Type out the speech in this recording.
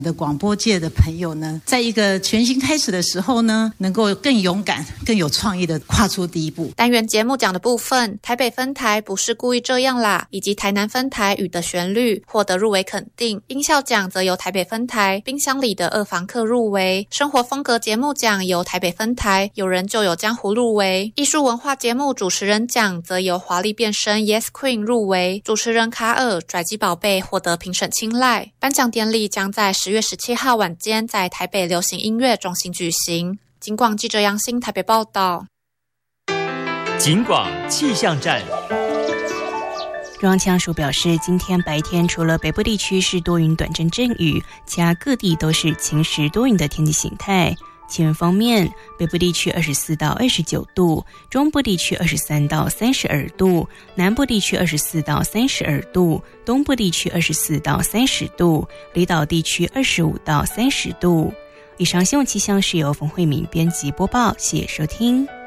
的广播界的朋友呢，在一个全新开始的时候呢，能够更勇敢、更有创意的跨出第一步。 单元节目奖的部分，台北分台不是故意这样啦，以及台南分台雨的旋律获得入围肯定。音效奖则由台北分台冰箱里的二房客入围。生活风格节目奖由台北分台有人就有江湖入围。艺术文化节目主持人奖则由华丽变身 Yes Queen 入围。主持人卡尔拽鸡宝贝获得评审青睐。颁奖典礼将在10月17号晚间在台北流行音乐中心举行。警广记者杨欣台北报道。 警广气象站。 中央气象署表示，今天白天除了北部地区是多云短阵阵雨，其他各地都是晴时多云的天气形态。气温方面，北部地区24到29度，中部地区23到32度，南部地区24到32度，东部地区24到30度，离岛地区25到30度。以上新闻气象是由冯慧敏编辑播报，谢谢收听。